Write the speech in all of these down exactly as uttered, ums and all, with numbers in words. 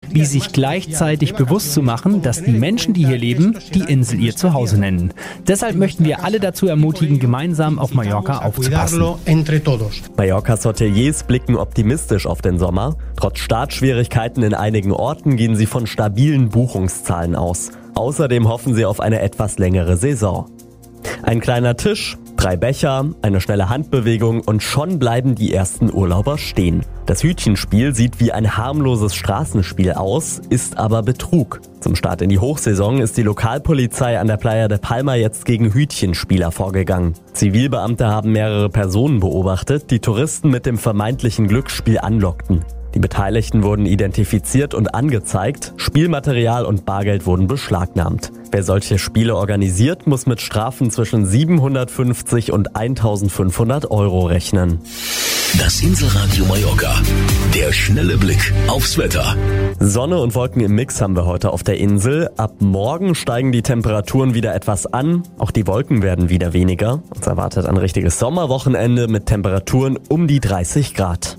wie sich gleichzeitig bewusst zu machen, dass die Menschen, die hier leben, die Insel ihr Zuhause nennen. Deshalb möchten wir alle dazu ermutigen, gemeinsam auf Mallorca aufzupassen. Mallorcas Hoteliers blicken optimistisch auf den Sommer. Trotz Startschwierigkeiten in einigen Orten gehen sie von stabilen Buchungszahlen aus. Außerdem hoffen sie auf eine etwas längere Saison. Ein kleiner Tisch, drei Becher, eine schnelle Handbewegung und schon bleiben die ersten Urlauber stehen. Das Hütchenspiel sieht wie ein harmloses Straßenspiel aus, ist aber Betrug. Zum Start in die Hochsaison ist die Lokalpolizei an der Playa de Palma jetzt gegen Hütchenspieler vorgegangen. Zivilbeamte haben mehrere Personen beobachtet, die Touristen mit dem vermeintlichen Glücksspiel anlockten. Die Beteiligten wurden identifiziert und angezeigt, Spielmaterial und Bargeld wurden beschlagnahmt. Wer solche Spiele organisiert, muss mit Strafen zwischen siebenhundertfünfzig und eintausendfünfhundert Euro rechnen. Das Inselradio Mallorca. Der schnelle Blick aufs Wetter. Sonne und Wolken im Mix haben wir heute auf der Insel. Ab morgen steigen die Temperaturen wieder etwas an. Auch die Wolken werden wieder weniger. Uns erwartet ein richtiges Sommerwochenende mit Temperaturen um die dreißig Grad.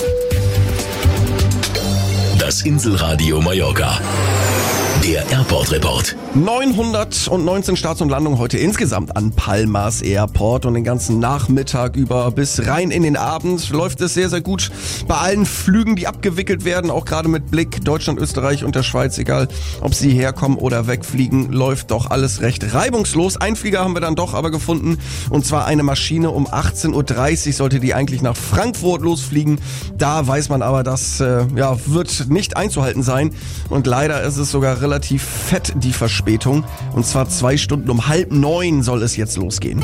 Das Inselradio Mallorca. Der Airport Report. neunhundertneunzehn Starts und Landungen heute insgesamt an Palmas Airport und den ganzen Nachmittag über bis rein in den Abend läuft es sehr, sehr gut bei allen Flügen, die abgewickelt werden, auch gerade mit Blick Deutschland, Österreich und der Schweiz, egal ob sie herkommen oder wegfliegen, läuft doch alles recht reibungslos. Einen Flieger haben wir dann doch aber gefunden und zwar eine Maschine um achtzehn Uhr dreißig sollte die eigentlich nach Frankfurt losfliegen. Da weiß man aber, das äh, ja, wird nicht einzuhalten sein und leider ist es sogar relativ relativ fett, die Verspätung. Und zwar zwei Stunden um halb neun soll es jetzt losgehen.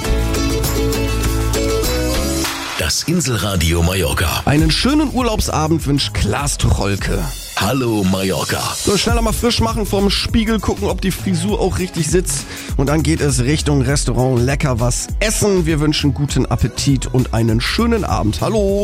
Das Inselradio Mallorca. Einen schönen Urlaubsabend wünscht Klaas Tucholke. Hallo Mallorca. So, schneller mal frisch machen, vorm Spiegel gucken, ob die Frisur auch richtig sitzt. Und dann geht es Richtung Restaurant, lecker was essen. Wir wünschen guten Appetit und einen schönen Abend. Hallo.